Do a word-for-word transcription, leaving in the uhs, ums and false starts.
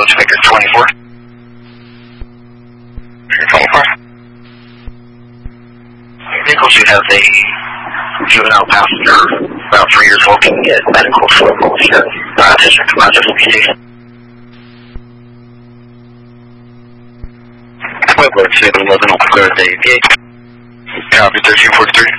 Approach Victor twenty-four. twenty-four. Vehicle should have a juvenile passenger, about three years old, can get medical for the uh, district of Rochester, P C. Weber two eleven on Thursday, eighty-eight. Copy thirteen forty-three.